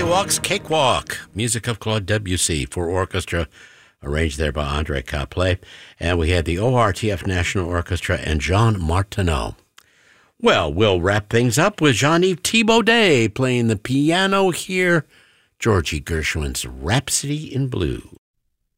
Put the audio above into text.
Walk's Cakewalk, music of Claude Debussy for orchestra, arranged there by Andre Caplet. And we had the ORTF National Orchestra and Jean Martineau. Well, we'll wrap things up with Jean-Yves Thibaudet playing the piano here, Georgie Gershwin's Rhapsody in Blue.